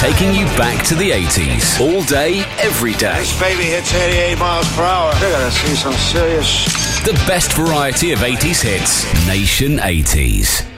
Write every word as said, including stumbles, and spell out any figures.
taking you back to the eighties. All day, every day. This baby hits eighty-eight miles per hour. They're gonna see some serious sh- The best variety of eighties hits. Nation eighties.